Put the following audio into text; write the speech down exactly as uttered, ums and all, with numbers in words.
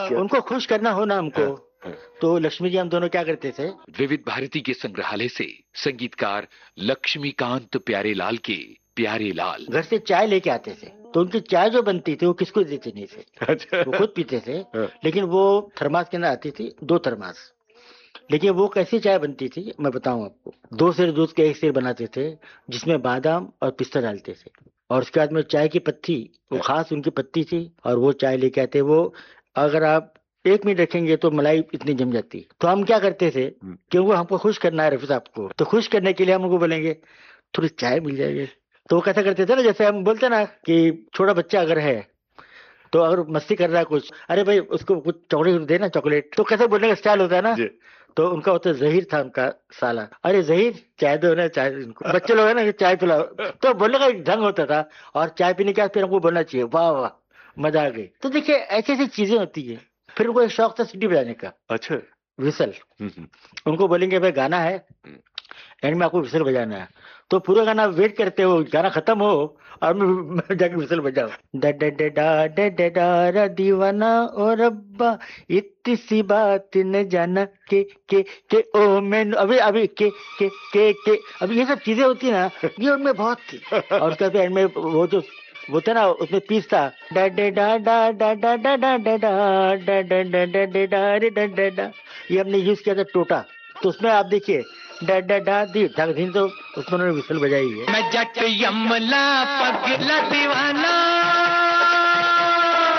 क्या? उनको खुश करना हो ना हमको, हाँ। तो लक्ष्मी जी हम दोनों क्या करते थे? विविध भारती के संग्रहालय से संगीतकार लक्ष्मीकांत प्यारेलाल के प्यारे लाल घर से चाय लेके आते थे, तो उनकी चाय जो बनती थी वो किसको देते नहीं थे, अच्छा। वो खुद पीते थे। हाँ। लेकिन वो थर्मास के अंदर आती थी, दो थर्मास। लेकिन वो कैसी चाय बनती थी मैं बताऊं आपको। दो सेर दूध के एक सेर बनाते थे, जिसमें बादाम और पिस्ता डालते थे, और उसके बाद में चाय की पत्ती, वो खास उनकी पत्ती थी, और वो चाय लेके आते। वो अगर आप एक मिनट रखेंगे तो मलाई इतनी जम जाती। तो हम क्या करते थे, क्योंकि हमको खुश करना है रफी साहब को, तो खुश करने के लिए हम उनको बोलेंगे थोड़ी चाय मिल जाएगी। तो वो कैसा करते थे ना, जैसे हम बोलते ना कि छोटा बच्चा अगर है तो अगर मस्ती कर रहा है कुछ, अरे भाई उसको कुछ चॉकलेट दे ना, चॉकलेट, तो कैसे बोलने का स्टाइल होता है ना। तो उनका होता जहीर था, उनका साला, अरे जहीर चाय दो ना, चाय इनको बच्चे लोग है ना, चाय पिलाओ। तो बोलने का एक ढंग होता था, और चाय पीने के बाद फिर हमको बोलना चाहिए वाह वाह मजा आ गई। तो देखिए ऐसी ऐसी चीजें होती है। फिर उनको एक शौक था सीटी बजाने का। अच्छा। विसल। उनको बोलेंगे भाई गाना है, एंड में आपको विसल बजाना है, तो पूरा गाना वेट करते हो, गाना खत्म हो और मैं जाके विसल बजाओ। डा डा डा डा डा डा डा रा दीवाना ओ रब्बा, इतनी सी बात न जाना के के के ओ मैं अभी अभी के के के के अभी ये सब चीजें होती ना, ये उनमें बहुत थी। और उसके बाद एंड में वो जो वो था ना, उसमें पीस था, डा डा डा डा डा डा डा डा डा डा डा डा डा डा डा डा रे डा डा डा, ये हमने यूज किया था टोटा। तो उसमें आप देखिए डा डा डा दी ढक धी, तो उसमें उन्होंने विसल बजाई है। मैं जट यमला पगला दीवाना